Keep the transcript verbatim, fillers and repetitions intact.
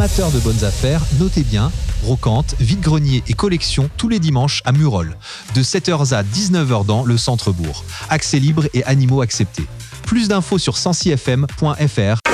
amateurs de bonnes affaires, notez bien, brocante, vide-grenier et collection tous les dimanches à Murol, de sept heures à dix-neuf heures dans le centre-bourg. Accès libre et animaux acceptés. Plus d'infos sur cent six f m point f r.